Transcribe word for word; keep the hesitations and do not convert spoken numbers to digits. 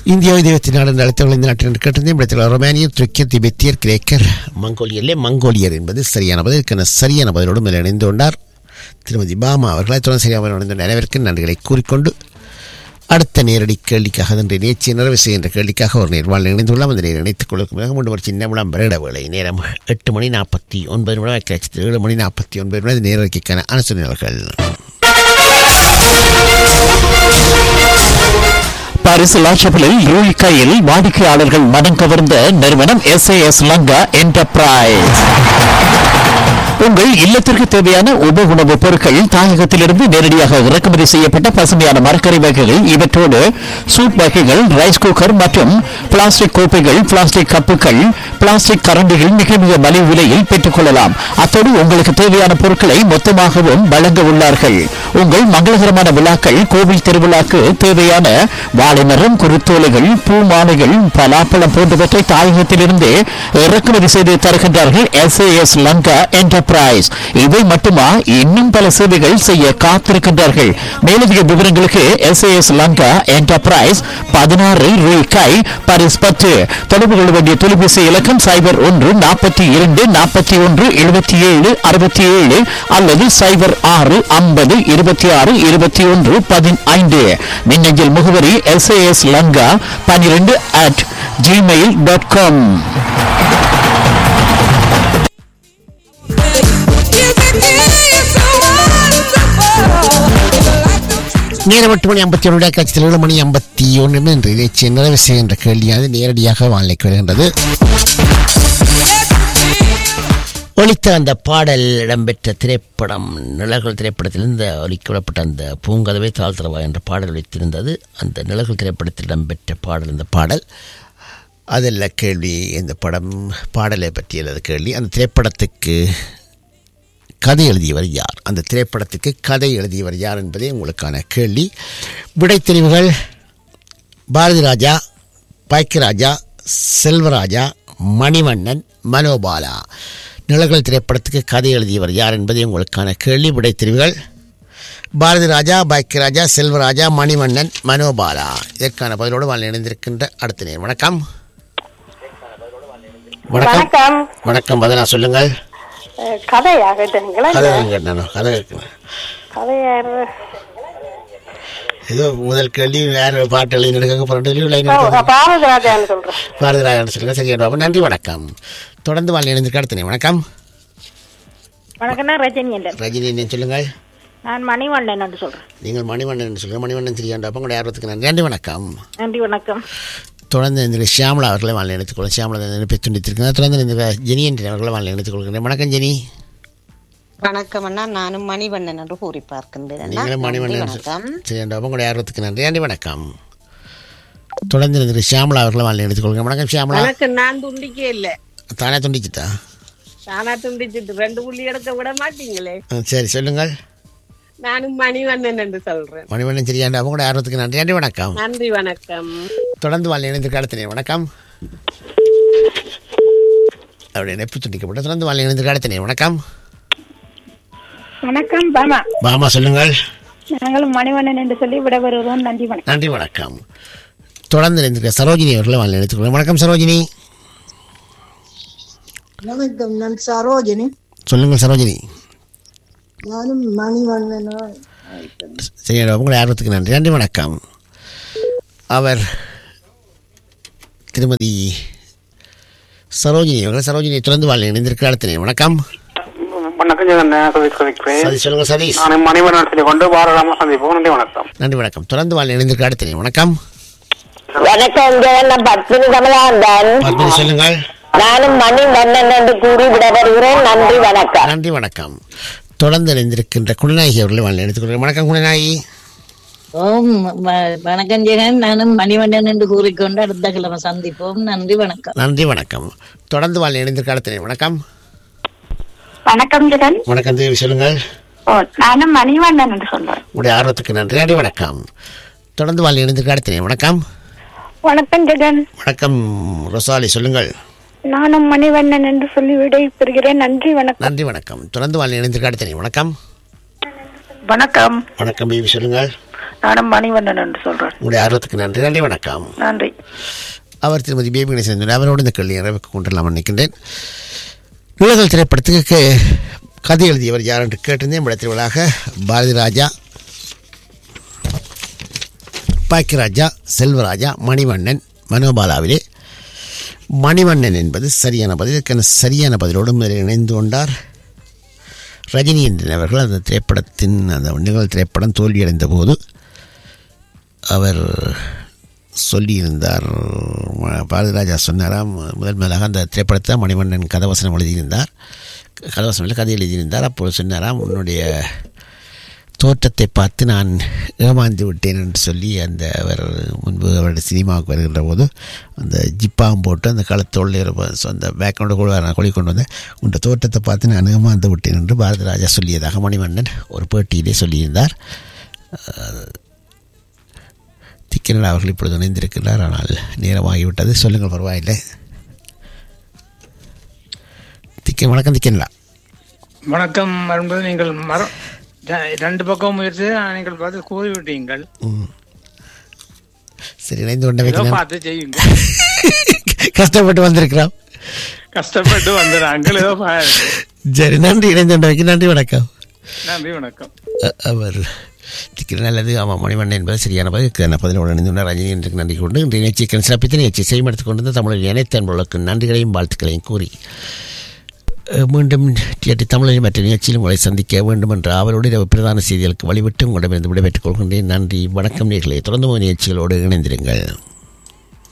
India இருபத்தி நாலு அழைத்தவர்கள் இந்த நாட்டில் கேட்டிருந்தேன். இடத்தில் ரொமானியர், துருக்கியர், திபெத்தியர், கிரேக்கர், மங்கோலியர்லே மங்கோலியர் என்பது சரியான பதில். இதற்கான சரியான பதிலோடு மேலே இணைந்து கொண்டார் திருமதி பாமா அவர்களை தொடர்ந்து சரியாக இணைந்து அனைவருக்கும் நன்றிகளை கூறிக்கொண்டு அடுத்த நேரடி கேள்விக்காக இன்றைய நிகழ்ச்சியை நிறைவு செய்கின்ற கேள்விக்காக ஒரு நேர்வாள் இணைந்துள்ளாம். அந்த நேரம் இணைத்துக் கொள்ளும் பிறகு மூன்று ஒரு சின்ன விளம்பர இடைவேளை. நேரம் எட்டு மணி நாற்பத்தி ஒன்பது நிமிடம் கிடைச்சது. ஏழு மணி நாற்பத்தி ஒன்பது நிமிடம் நேரடிக்கான அனுசரணைகள். பாரிஸ் லாஷபிளில் யூனிகையில் வாடிக்கையாளர்கள் மனம் கவர்ந்த நிறுவனம் S A S Lanka enterprise. உங்கள் இல்லத்திற்கு தேவையான உப உணவுப் பொருட்கள் தாயகத்திலிருந்து நேரடியாக இறக்குமதி செய்யப்பட்ட பசுமையான மரக்கறி வகைகள், இவற்றோடு சூப் வகைகள், ரைஸ் குக்கர் மற்றும் பிளாஸ்டிக் கோப்பைகள், பிளாஸ்டிக் கப்புகள், பிளாஸ்டிக் கரண்டிகள் மிக மிக மலிவு விலையில் பெற்றுக் கொள்ளலாம். அத்தோடு உங்களுக்கு தேவையான பொருட்களை மொத்தமாகவும் வழங்க உள்ளார்கள். உங்கள் மங்களகரமான விழாக்கள், கோவில் திருவிழாக்கு தேவையான வாழைமரம், குருத்தோலைகள், பூ மாலைகள், பலாப்பழம் போன்றவற்றை தாயகத்திலிருந்து இறக்குமதி செய்து தருகின்றார்கள் S A S Lanka enterprise. இவை மட்டுமா, இன்னும் பல சேவைகள் செய்ய காத்திருக்கின்றார்கள். மேலதிக விவரங்களுக்கு S A S Lanka enterprise பதினாறு ரூபாய் பாரிஸ் பத்து. தொடர்பு கொள்ள வேண்டிய தொலைபேசி இலக்கம் சைபர் ஒன்று நாற்பத்தி இரண்டு நாற்பத்தி ஒன்று எழுபத்தி ஏழு அறுபத்தி ஏழு அல்லது சைபர் ஆறு ஐம்பது இருபத்தி ஆறு இருபத்தி ஒன்று பதினைந்து. மின்னஞ்சல் முகவரி எஸ் ஏ எஸ் லங்கா பன்னிரண்டு அட் ஜிமெயில் டாட் காம். நேரம் எட்டு மணி ஐம்பத்தி ஒன்று கட்சியில் ஏழு மணி ஐம்பத்தி ஒன்று என்று நிகழ்ச்சி நிறைவு செய்கின்ற கேள்வியானது நேரடியாக வானிலைக்கு வருகின்றது. ஒலித்த அந்த பாடல் இடம்பெற்ற திரைப்படம் நிழல்கள் திரைப்படத்தில் இந்த ஒலிக்கப்பட்ட அந்த பூங்கதவை தாழ்த்தரவா என்ற பாடல் ஒலித்திருந்தது. அந்த நிழல்கள் திரைப்படத்தில் இடம்பெற்ற பாடல் இந்த பாடல் அதில் கேள்வி. இந்த படம் பாடலை பற்றியது கேள்வி. அந்த திரைப்படத்துக்கு கதை எழுதியவர் யார்? அந்த திரைப்படத்துக்கு கதை எழுதியவர் யார் என்பதே உங்களுக்கான கேள்வி. விடைத்தெரிவுகள்: பாரதி ராஜா, பாக்கியராஜா, செல்வராஜா, மணிவண்ணன், மனோபாலா. நிழல்கள் திரைப்படத்துக்கு கதை எழுதியவர் யார் என்பதே உங்களுக்கான கேள்வி. விடைத்தெரிவுகள்: பாரதி ராஜா, பாக்கியராஜா, செல்வராஜா, மணிவண்ணன், மனோபாலா. இதற்கான பதிலோடு வாழ் இணைந்திருக்கின்ற அடுத்த நேரம். வணக்கம். வணக்கம். வணக்கம். பதிலா சொல்லுங்கள். கதையாக ஏதோ முதல் கேள்வி வேற பாட்டு எழுதி நடக்க பாரதிராஜான்னு சொல்லுங்க. சரியா, நன்றி. வணக்கம். தொடர்ந்து வாழ் இணைந்திருக்க அடுத்த வணக்கம். வணக்கம். ரஜினி. ரஜினி என்ன சொல்லுங்கள். நான் மணிவண்ணன் என்று சொல்றேன். நீங்கள் மணிவண்ணன் சொல்லுங்க. மணிவண்ணன் சரியாண்டா உங்களுடைய ஆர்வத்துக்கு நன்றி. நன்றி. வணக்கம். நன்றி. வணக்கம். தொடர்ந்து இந்த ஷியாமலா அவர்களை வாழ் இணைத்துக் கொள்ளும். ஷியாமலா நினைப்பை துண்டித்திருக்கிறார். தொடர்ந்து இந்த ஜெனி என்ற அவர்களை வாழ் இணைத்துக் கொள்கிறேன். வணக்கம் ஜெனி. வணக்கம் அண்ணா. நானும் மணிவண்ணன் என்று கூறி பார்க்கின்றேன். நீங்களும் மணிவண்ணன் சரியாண்டா உங்களுடைய ஆர்வத்துக்கு நன்றி. நன்றி. வணக்கம். தொடர்ந்து இந்த ஷியாமலா அவர்களை வாழ் இணைத்துக் கொள்கிறேன். வணக்கம் ஷியாமலா. நான் துண்டிக்கே இல்ல, தானே துண்டிச்சுட்டா? தானா துண்டிச்சுட்டு ரெண்டு புள்ளி எடுக்க விட மாட்டீங்களே. சரி சொல்லுங்கள். நானும் மணிவண்ணன் என்று சொல்றேன். மணிவண்ணன் சரியாண்டா உங்களுடைய ஆர்வத்துக்கு நன்றி. நன்றி. வணக்கம். நன்றி. வணக்கம். தொடர்ந்து வாழ் இணைந்திருக்க அடுத்த வணக்கம். அவருடைய நெப்பு துண்டிக்கப்பட்ட தொடர்ந்து வாழ் இணைந்திருக்க அடுத்த வணக்கம். வணக்கம். பாமா. பாமா சொல்லுங்கள். நாங்களும் மணிவண்ணன் என்று சொல்லி விட வருவோம். நன்றி. வணக்கம். நன்றி. வணக்கம். தொடர்ந்து இணைந்திருக்க சரோஜினி அவர்களை வாழ் இணைத்துக் வணக்கம் சரோஜினி. வணக்கம். நான் சரோஜினி. சொல்லுங்கள் சரோஜினி. நானும் மணிவண்ணனா. சரி, உங்களுடைய ஆர்வத்துக்கு நன்றி. நன்றி. வணக்கம். அவர் திருமதி சரோஜினி அவர்கள் சரோஜினியை தொடர்ந்து வாழ் இணைந்திருக்கிற அடுத்த வணக்கம். சொல்லுங்கள் சதீஷ். மணிவண்ணன் சொல்லி கொண்டு வாரராம சந்திப்போம். நன்றி. வணக்கம். நன்றி. வணக்கம். தொடர்ந்து வாழ் இணைந்திருக்கிற அடுத்த வணக்கம். வணக்கம். நான் பத்மினி கமலாந்தன். பத்மினி சொல்லுங்கள். நானும் மணிவண்ணன் என்று கூறி விட வருகிறேன். நன்றி. வணக்கம். நன்றி. வணக்கம். தொடர்ந்து இணைந்திருக்கின்ற குணநாயகி அவர்களை வாழ் இணைத்துக் கொள்கிறேன். வணக்கம் குணநாயகி. ஓம் வணக்கம் ஜெகன். நானும் மணிவண்ணன் என்று கூறிக்கொண்டு அடுத்த கிழமை சந்திப்போம். நன்றி. வணக்கம். நன்றி. வணக்கம். தொடர்ந்து வாழ் இணைந்திருக்க அடுத்த வணக்கம். வணக்கம் ஜெகன். வணக்கம் தேவி சொல்லுங்கள். நானும் மணிவண்ணன் என்று சொல்றேன். உங்களுடைய ஆர்வத்துக்கு நன்றி. நன்றி. வணக்கம். தொடர்ந்து வாழ் இணைந்திருக்க அடுத்த வணக்கம். வணக்கம் ஜெகன். வணக்கம் ரொசாலி சொல்லுங்கள். நானும் மணிவண்ணன் என்று சொல்லி விடை பெறுகிறேன். நன்றி. வணக்கம். நன்றி. வணக்கம். தொடர்ந்து வாழ் இணைந்திருக்க அடுத்த வணக்கம். வணக்கம். வணக்கம் பேபி சொல்லுங்கள். நானும் மணிவண்ணன் என்று சொல்றேன். உங்களுடைய ஆர்வத்துக்கு நன்றி. நன்றி, வணக்கம். நன்றி. அவர் திருமதி பேபி கணேசன் அவரோடு இந்த கேள்வி நிறைவேற்ற கொண்டெல்லாம் நினைக்கின்றேன். நிழல்கள் திரைப்படத்துக்கு கதை எழுதியவர் யார் என்று கேட்டிருந்தேன். படத்திற்காக பாரதி ராஜா, பாக்கியராஜா, செல்வராஜா, மணிவண்ணன், மனோபாலாவிலே மணிவண்ணன் என்பது சரியான பதில். இதற்கான சரியான பதிலோடு முதலில் இணைந்து கொண்டார் ரஜினி என்றவர்கள். அந்த திரைப்படத்தின் அந்த நிகழ் திரைப்படம் தோல்வியடைந்த போது அவர் சொல்லியிருந்தார், பாரதிராஜா சொன்னாராம், முதல் முதலாக அந்த திரைப்படத்தை மணிவண்ணன் கதவசனம் எழுதியிருந்தார். கதவசனம் இல்லை, கதை எழுதியிருந்தார். அப்போது சொன்னாராம், உன்னுடைய தோற்றத்தை பார்த்து நான் ஏமாந்து விட்டேன் என்று சொல்லி அந்த அவர் முன்பு அவருடைய சினிமாவுக்கு வருகின்ற போது அந்த ஜிப்பாவும் போட்டு அந்த களத்தோடு அந்த பேக்ரவுண்டை கூட நான் கொழி கொண்டு வந்தேன், உன் தோற்றத்தை பார்த்து நான் ஏமாந்து விட்டேன் என்று பாரதிராஜா சொல்லியதாக மணிவண்ணன் ஒரு பேட்டியிலே சொல்லியிருந்தார். திக்கனடா அவர்கள் இப்பொழுது இணைந்திருக்கிறார். ஆனால் நேரமாகிவிட்டது. சொல்லுங்கள், பரவாயில்லை. திக்கன், வணக்கம் திக்கனடா. வணக்கம். என்பது நீங்கள் மரம் ரெண்டு பக்கம் முயற்சி நீங்கள் பார்த்து கூறிவிட்டீங்கள். சரி, இணைந்து கொண்ட பார்த்து செய்யுங்க. கஷ்டப்பட்டு வந்திருக்கிறோம். கஷ்டப்பட்டு வந்துடுறாங்க. சரி, நன்றி. இணைந்து கொண்டவைக்கு நன்றி, வணக்கம். நன்றி, வணக்கம். அவர் திக்கிற நல்லது. ஆமாம், மணிவண்ணன் என்பது சரியான பதில். பதினோடு இணைந்துள்ளார் ரஜினி என்று நன்றி கொண்டு இன்றைய நிகழ்ச்சிக்கு சிறப்பித்த நிகழ்ச்சி செய்யப்படுத்திக் கொண்டிருந்த தமிழில் அனைத்து அன்பர்களுக்கு நன்றிகளையும் வாழ்த்துக்களையும் கூறி மீண்டும் டிஆர்டி தமிழில் மற்ற நிகழ்ச்சியில் உங்களை சந்திக்க வேண்டும் என்ற அவரோடு இரவு பிரதான செய்திகளுக்கு வழிவிட்டு உங்களிடமிருந்து விடைபெற்றுக் கொள்கின்றேன். நன்றி, வணக்கம் நேயர்களே. தொடர்ந்து நிகழ்ச்சிகளோடு இணைந்திருங்கள்.